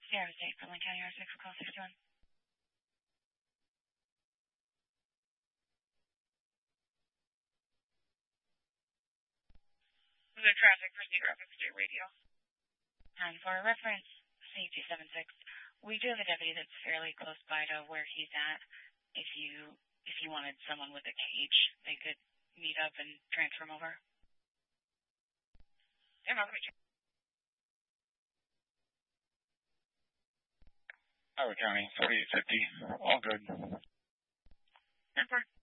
Sierra State, Berlin County, R6, call 61. The traffic for Cedar Rapids State Radio. And for reference, C276, we do have a deputy that's fairly close by to where he's at. If you wanted someone with a cage, they could meet up and transfer him over. Yeah, Howard County, 4850, all good. 10-4.